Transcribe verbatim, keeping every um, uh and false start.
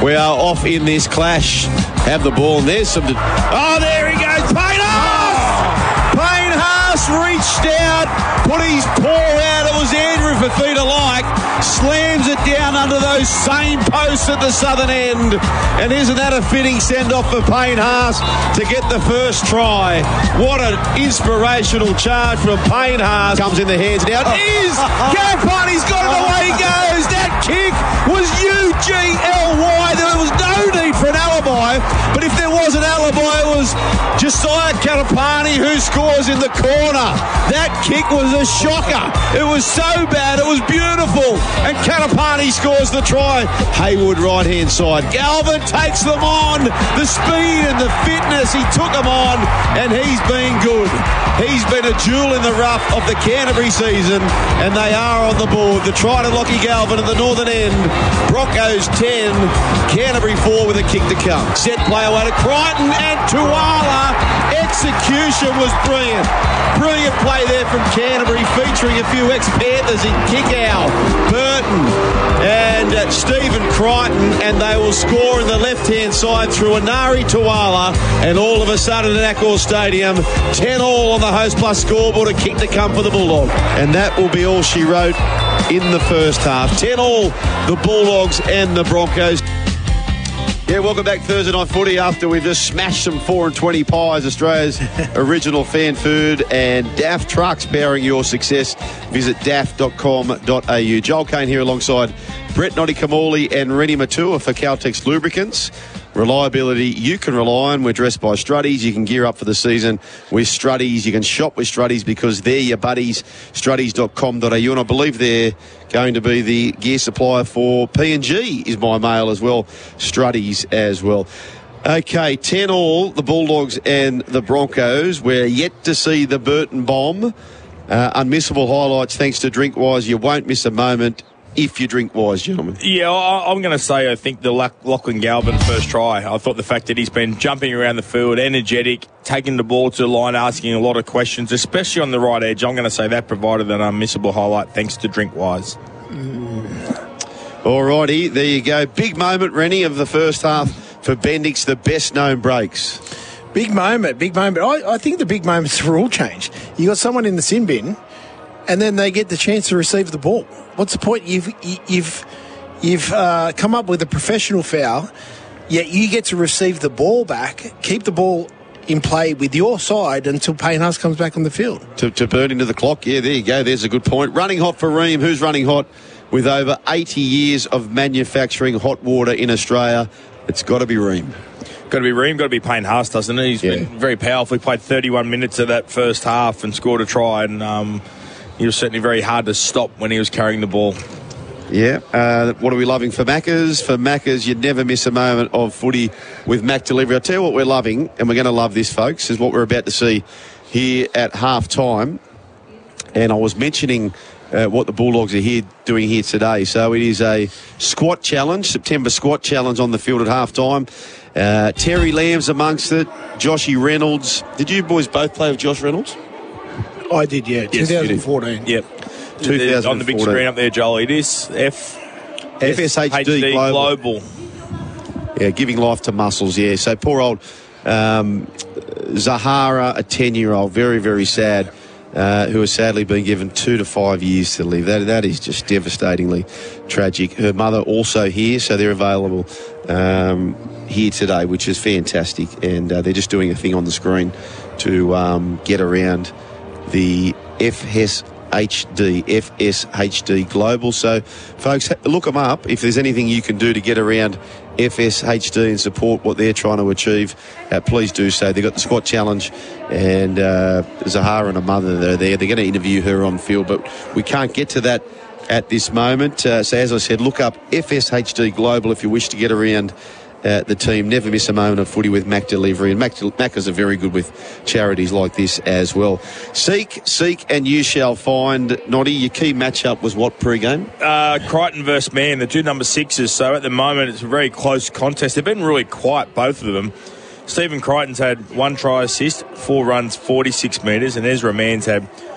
We are off in this clash. Have the ball, and there's some... Oh, there he goes. Payne Haas! Payne Haas reached out, put his paw out. It was Andrew Fifita-like. Slams it down under those same posts at the southern end. And isn't that a fitting send-off for Payne Haas to get the first try? What an inspirational charge from Payne Haas. Comes in the hands now. It is! Garapani's got it, away he goes. That kick was U G L Y. There was no need for an alibi. But if there was an alibi, it was Josiah Garapani who scores in the corner. That kick was a shocker. It was so bad. It was beautiful. And Garapani scores the try. Haywood right-hand side. Galvin takes them on. The speed and the fitness, he took them on, and he's been good. He's been a jewel in the rough of the Canterbury season, and they are on the board. The try to Lockie Galvin at the northern end. Broncos ten, Canterbury four with a kick to come. Set play away to Crichton and Tuala. Execution was brilliant. Brilliant play there from Canterbury, featuring a few ex-Panthers in Kickow, Burton and uh, Stephen Crichton, and they will score in the left-hand side through Anari Tuala, and all of a sudden at Accor Stadium, ten all on the Host Plus scoreboard, a kick to come for the Bulldog. And that will be all she wrote in the first half. ten all, the Bulldogs and the Broncos. Yeah, welcome back Thursday Night Footy after we've just smashed some four and twenty pies, Australia's original fan food, and D A F Trucks powering your success. Visit d a f dot com dot a u. Joel Kane here alongside Brett Noddy Kamali and Rennie Matua for Caltex Lubricants. Reliability you can rely on. We're dressed by Struddies. You can gear up for the season with Struddies. You can shop with Struddies because they're your buddies. Struddies dot com dot a u. And I believe they're going to be the gear supplier for P and G is my mail as well. Struddies as well. Okay, ten all, the Bulldogs and the Broncos. We're yet to see the Burton bomb. Uh, unmissable highlights thanks to Drinkwise. You won't miss a moment if you drink wise, gentlemen. Yeah, I'm going to say I think the Lachlan Galvin first try. I thought the fact that he's been jumping around the field, energetic, taking the ball to the line, asking a lot of questions, especially on the right edge. I'm going to say that provided an unmissable highlight thanks to Drinkwise. Mm. All righty, there you go. Big moment, Rennie, of the first half for Bendix, the best known breaks. Big moment, big moment. I, I think the big moment's the rule change. You got someone in the sin bin, and then they get the chance to receive the ball. What's the point? You've you've you've uh, come up with a professional foul, yet you get to receive the ball back, keep the ball in play with your side until Payne Haas comes back on the field. To, to burn into the clock, yeah, there you go. There's a good point. Running hot for Ream. Who's running hot with over eighty years of manufacturing hot water in Australia? It's got to be Ream. Got to be Ream, got to be Payne Haas, doesn't it? He's yeah. been very powerful. He played thirty-one minutes of that first half and scored a try, and um, he was certainly very hard to stop when he was carrying the ball. Yeah. Uh, what are we loving for Maccas? For Maccas, you'd never miss a moment of footy with Mac Delivery. I'll tell you what we're loving, and we're going to love this, folks, is what we're about to see here at half-time. And I was mentioning uh, what the Bulldogs are here doing here today. So it is a squat challenge, September squat challenge on the field at half-time. Uh, Terry Lamb's amongst it, Joshy Reynolds. Did you boys both play with Josh Reynolds? I did, yeah. Yes, twenty fourteen. Yep. twenty fourteen. On the big screen up there, Joel. It is F. F S H D Global. Global. Yeah, giving life to muscles, yeah. So poor old um, Zahara, a ten-year-old, very, very sad, uh, who has sadly been given two to five years to live. That That is just devastatingly tragic. Her mother also here, so they're available um, here today, which is fantastic. And uh, they're just doing a thing on the screen to um, get around the F S H D, F S H D Global. So, folks, look them up. If there's anything you can do to get around F S H D and support what they're trying to achieve, uh, please do so. They've got the squat challenge, and uh, Zahara and her mother, they're there. They're going to interview her on field, but we can't get to that at this moment. Uh, so, as I said, look up F S H D Global if you wish to get around Uh, the team. Never miss a moment of footy with Mac Delivery, and Mac, Macca's are very good with charities like this as well. Seek, seek, and you shall find. Noddy, your key matchup was what pre-game? Uh, Crichton versus Mann, the two number sixes. So at the moment, it's a very close contest. They've been really quiet, both of them. Stephen Crichton's had one try assist, four runs, forty-six metres, and Ezra Mann's had